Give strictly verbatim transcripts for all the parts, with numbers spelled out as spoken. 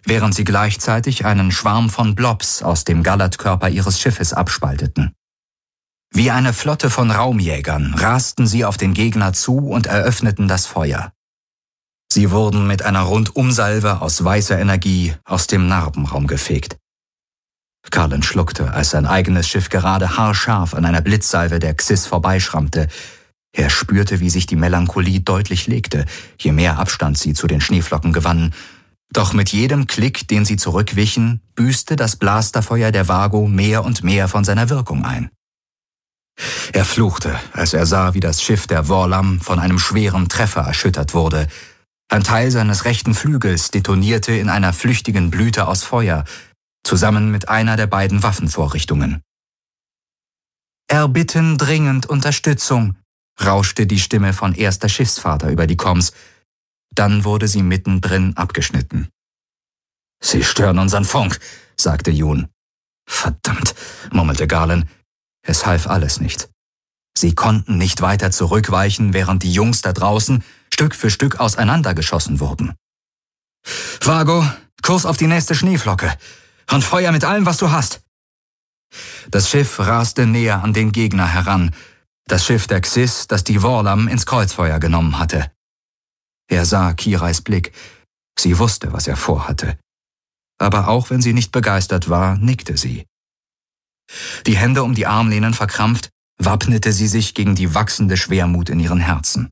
während sie gleichzeitig einen Schwarm von Blobs aus dem Gallertkörper ihres Schiffes abspalteten. Wie eine Flotte von Raumjägern rasten sie auf den Gegner zu und eröffneten das Feuer. Sie wurden mit einer Rundumsalve aus weißer Energie aus dem Narbenraum gefegt. Garland schluckte, als sein eigenes Schiff gerade haarscharf an einer Blitzsalve der Xyz vorbeischrammte. Er spürte, wie sich die Melancholie deutlich legte, je mehr Abstand sie zu den Schneeflocken gewannen. Doch mit jedem Klick, den sie zurückwichen, büßte das Blasterfeuer der Vago mehr und mehr von seiner Wirkung ein. Er fluchte, als er sah, wie das Schiff der Vorlam von einem schweren Treffer erschüttert wurde. Ein Teil seines rechten Flügels detonierte in einer flüchtigen Blüte aus Feuer, zusammen mit einer der beiden Waffenvorrichtungen. »Erbitten dringend Unterstützung«, rauschte die Stimme von erster Schiffsvater über die Comms. Dann wurde sie mittendrin abgeschnitten. »Sie stören unseren Funk«, sagte Jun. »Verdammt«, murmelte Garland. Es half alles nichts. Sie konnten nicht weiter zurückweichen, während die Jungs da draußen Stück für Stück auseinandergeschossen wurden. »Vago, Kurs auf die nächste Schneeflocke und Feuer mit allem, was du hast!« Das Schiff raste näher an den Gegner heran, das Schiff der Xyz, das die Vorlam ins Kreuzfeuer genommen hatte. Er sah Kirais Blick. Sie wusste, was er vorhatte. Aber auch wenn sie nicht begeistert war, nickte sie. Die Hände um die Armlehnen verkrampft, wappnete sie sich gegen die wachsende Schwermut in ihren Herzen.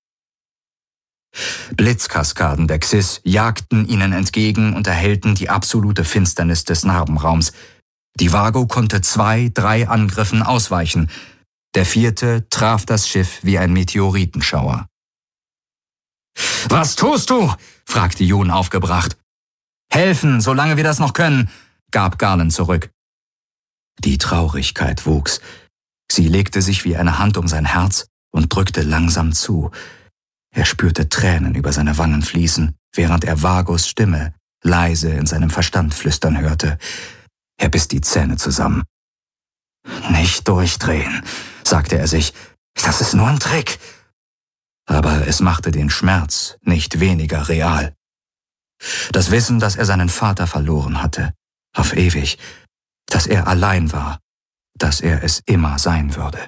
Blitzkaskaden der Xyz jagten ihnen entgegen und erhellten die absolute Finsternis des Narbenraums. Die Vago konnte zwei, drei Angriffen ausweichen. Der vierte traf das Schiff wie ein Meteoritenschauer. »Was tust du?« fragte Jun aufgebracht. »Helfen, solange wir das noch können«, gab Garland zurück. Die Traurigkeit wuchs. Sie legte sich wie eine Hand um sein Herz und drückte langsam zu. Er spürte Tränen über seine Wangen fließen, während er Vagos Stimme leise in seinem Verstand flüstern hörte. Er biss die Zähne zusammen. »Nicht durchdrehen«, sagte er sich. »Das ist nur ein Trick.« Aber es machte den Schmerz nicht weniger real. Das Wissen, dass er seinen Vater verloren hatte, auf ewig, dass er allein war, dass er es immer sein würde.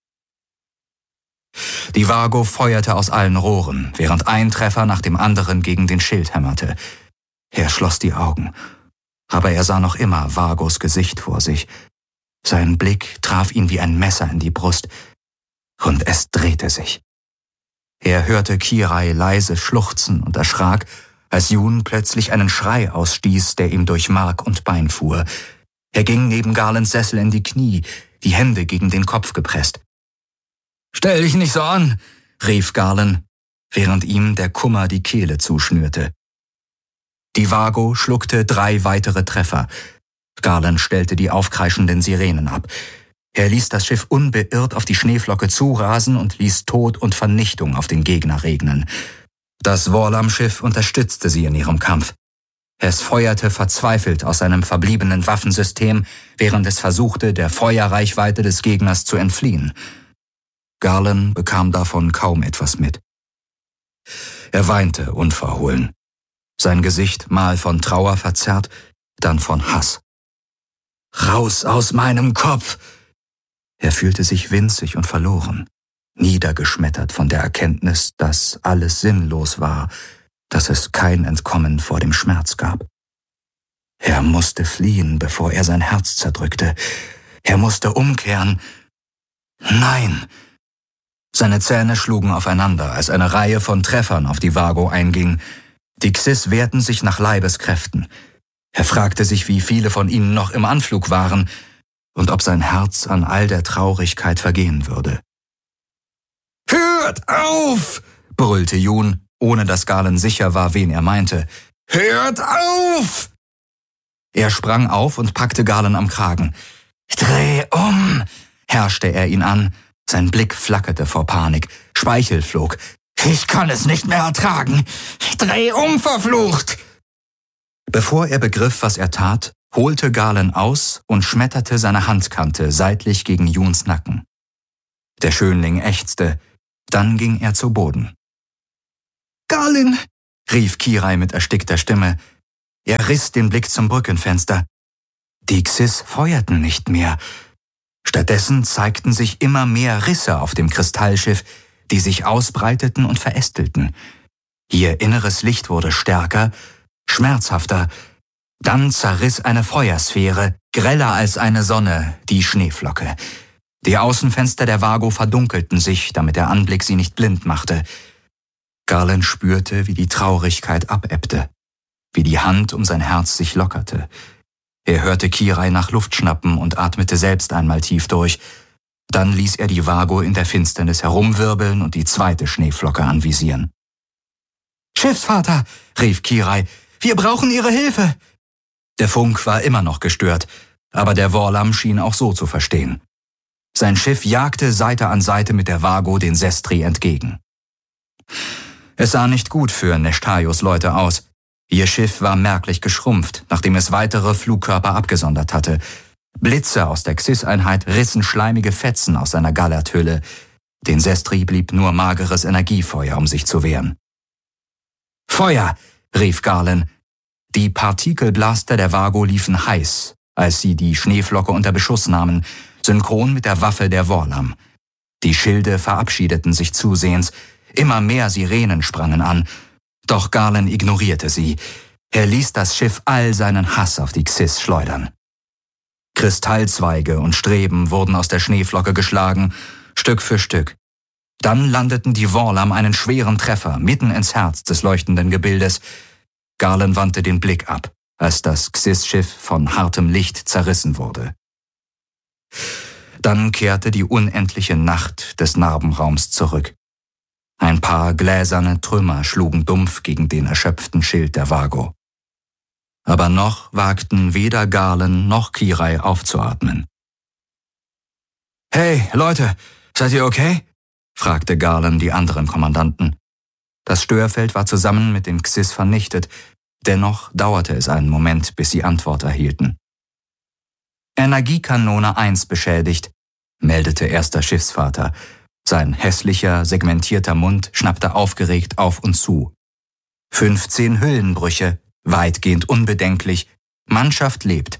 Die Vago feuerte aus allen Rohren, während ein Treffer nach dem anderen gegen den Schild hämmerte. Er schloss die Augen, aber er sah noch immer Vagos Gesicht vor sich. Sein Blick traf ihn wie ein Messer in die Brust, und es drehte sich. Er hörte Kirai leise schluchzen und erschrak, als Jun plötzlich einen Schrei ausstieß, der ihm durch Mark und Bein fuhr. Er ging neben Garlands Sessel in die Knie, die Hände gegen den Kopf gepresst. »Stell dich nicht so an«, rief Garland, während ihm der Kummer die Kehle zuschnürte. Die Vago schluckte drei weitere Treffer. Garland stellte die aufkreischenden Sirenen ab. Er ließ das Schiff unbeirrt auf die Schneeflocke zurasen und ließ Tod und Vernichtung auf den Gegner regnen. Das Vorlam-Schiff unterstützte sie in ihrem Kampf. Es feuerte verzweifelt aus seinem verbliebenen Waffensystem, während es versuchte, der Feuerreichweite des Gegners zu entfliehen. Garland bekam davon kaum etwas mit. Er weinte unverhohlen. Sein Gesicht mal von Trauer verzerrt, dann von Hass. »Raus aus meinem Kopf!« Er fühlte sich winzig und verloren, niedergeschmettert von der Erkenntnis, dass alles sinnlos war, dass es kein Entkommen vor dem Schmerz gab. Er musste fliehen, bevor er sein Herz zerdrückte. Er musste umkehren. Nein! Seine Zähne schlugen aufeinander, als eine Reihe von Treffern auf die Vago einging. Die Xyz wehrten sich nach Leibeskräften. Er fragte sich, wie viele von ihnen noch im Anflug waren und ob sein Herz an all der Traurigkeit vergehen würde. »Hört auf!« brüllte Jun, ohne dass Garland sicher war, wen er meinte. »Hört auf!« Er sprang auf und packte Garland am Kragen. »Dreh um!« herrschte er ihn an. Sein Blick flackerte vor Panik. Speichel flog. »Ich kann es nicht mehr ertragen! Dreh um, verflucht!« Bevor er begriff, was er tat, holte Garland aus und schmetterte seine Handkante seitlich gegen Juns Nacken. Der Schönling ächzte, dann ging er zu Boden. »Garland«, rief Kirai mit erstickter Stimme. Er riss den Blick zum Brückenfenster. Die Xis feuerten nicht mehr. Stattdessen zeigten sich immer mehr Risse auf dem Kristallschiff, die sich ausbreiteten und verästelten. Ihr inneres Licht wurde stärker, schmerzhafter. Dann zerriss eine Feuersphäre, greller als eine Sonne, die Schneeflocke. Die Außenfenster der Vago verdunkelten sich, damit der Anblick sie nicht blind machte. Garland spürte, wie die Traurigkeit abebbte, wie die Hand um sein Herz sich lockerte. Er hörte Kirai nach Luft schnappen und atmete selbst einmal tief durch. Dann ließ er die Vago in der Finsternis herumwirbeln und die zweite Schneeflocke anvisieren. »Schiffsvater«, rief Kirai, »wir brauchen Ihre Hilfe!« Der Funk war immer noch gestört, aber der Worlam schien auch so zu verstehen. Sein Schiff jagte Seite an Seite mit der Vago den Sestri entgegen. Es sah nicht gut für Neshtayos Leute aus. Ihr Schiff war merklich geschrumpft, nachdem es weitere Flugkörper abgesondert hatte. Blitze aus der Xis-Einheit rissen schleimige Fetzen aus seiner Gallerthülle. Den Sestri blieb nur mageres Energiefeuer, um sich zu wehren. »Feuer«, rief Garland. Die Partikelblaster der Vago liefen heiß, als sie die Schneeflocke unter Beschuss nahmen, synchron mit der Waffe der Worlam. Die Schilde verabschiedeten sich zusehends, immer mehr Sirenen sprangen an. Doch Garland ignorierte sie. Er ließ das Schiff all seinen Hass auf die Xis schleudern. Kristallzweige und Streben wurden aus der Schneeflocke geschlagen, Stück für Stück. Dann landeten die Worlam einen schweren Treffer mitten ins Herz des leuchtenden Gebildes. Garland wandte den Blick ab, als das Xis-Schiff von hartem Licht zerrissen wurde. Dann kehrte die unendliche Nacht des Narbenraums zurück. Ein paar gläserne Trümmer schlugen dumpf gegen den erschöpften Schild der Vago. Aber noch wagten weder Garland noch Kirai aufzuatmen. »Hey, Leute, seid ihr okay?« fragte Garland die anderen Kommandanten. Das Störfeld war zusammen mit den Xis vernichtet, dennoch dauerte es einen Moment, bis sie Antwort erhielten. »Energiekanone eins beschädigt«, meldete erster Schiffsvater. Sein hässlicher, segmentierter Mund schnappte aufgeregt auf und zu. »fünfzehn Hüllenbrüche, weitgehend unbedenklich, Mannschaft lebt.«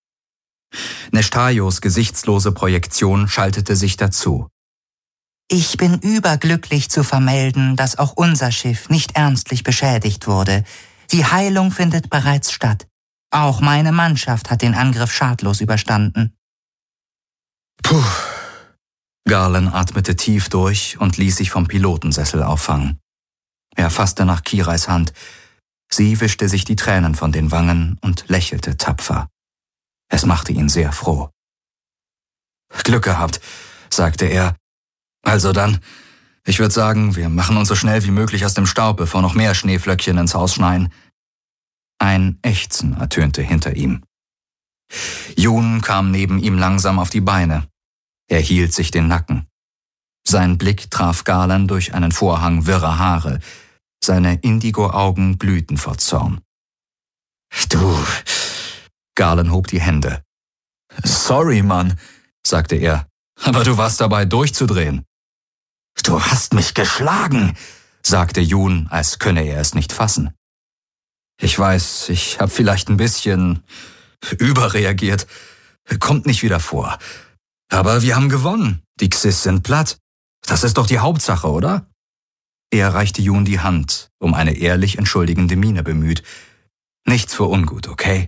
Neshtayos gesichtslose Projektion schaltete sich dazu. »Ich bin überglücklich zu vermelden, dass auch unser Schiff nicht ernstlich beschädigt wurde. Die Heilung findet bereits statt. Auch meine Mannschaft hat den Angriff schadlos überstanden.« Puh. Garland atmete tief durch und ließ sich vom Pilotensessel auffangen. Er fasste nach Kirais Hand. Sie wischte sich die Tränen von den Wangen und lächelte tapfer. Es machte ihn sehr froh. »Glück gehabt«, sagte er. »Also dann, ich würde sagen, wir machen uns so schnell wie möglich aus dem Staub, bevor noch mehr Schneeflöckchen ins Haus schneien.« Ein Ächzen ertönte hinter ihm. Jun kam neben ihm langsam auf die Beine. Er hielt sich den Nacken. Sein Blick traf Garland durch einen Vorhang wirrer Haare. Seine Indigo-Augen glühten vor Zorn. »Du...« Garland hob die Hände. »Sorry, Mann«, sagte er, »aber du warst dabei, durchzudrehen.« »Du hast mich geschlagen«, sagte Jun, als könne er es nicht fassen. »Ich weiß, ich habe vielleicht ein bisschen überreagiert. Kommt nicht wieder vor. Aber wir haben gewonnen. Die Xis sind platt. Das ist doch die Hauptsache, oder?« Er reichte Jun die Hand, um eine ehrlich entschuldigende Miene bemüht. »Nichts für ungut, okay?«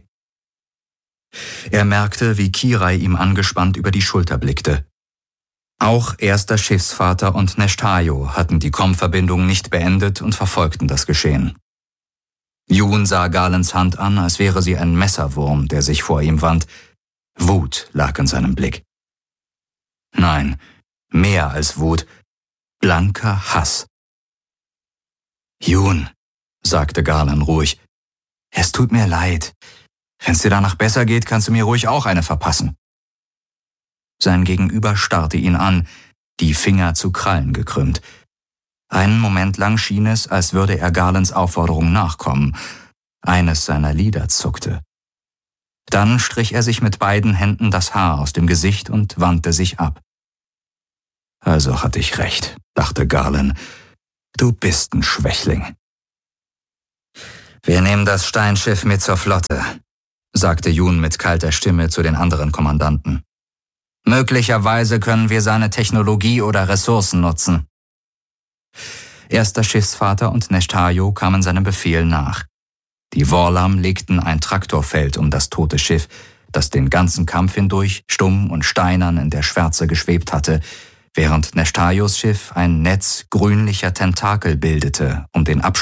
Er merkte, wie Kirai ihm angespannt über die Schulter blickte. Auch erster Schiffsvater und Neshtayo hatten die Kommverbindung nicht beendet und verfolgten das Geschehen. Jun sah Garlands Hand an, als wäre sie ein Messerwurm, der sich vor ihm wand. Wut lag in seinem Blick. Nein, mehr als Wut, blanker Hass. »Jun«, sagte Garland ruhig, »es tut mir leid. Wenn's dir danach besser geht, kannst du mir ruhig auch eine verpassen.« Sein Gegenüber starrte ihn an, die Finger zu Krallen gekrümmt. Einen Moment lang schien es, als würde er Garlands Aufforderung nachkommen. Eines seiner Lider zuckte. Dann strich er sich mit beiden Händen das Haar aus dem Gesicht und wandte sich ab. »Also hatte ich recht«, dachte Garland. »Du bist ein Schwächling.« Wir nehmen das Steinschiff mit zur Flotte, sagte Jun mit kalter Stimme zu den anderen Kommandanten. Möglicherweise können wir seine Technologie oder Ressourcen nutzen. Erster Schiffsvater und Neshtajo kamen seinem Befehl nach. Die Worlam legten ein Traktorfeld um das tote Schiff, das den ganzen Kampf hindurch stumm und steinern in der Schwärze geschwebt hatte, während Neshtajos Schiff ein Netz grünlicher Tentakel bildete, um den Absprung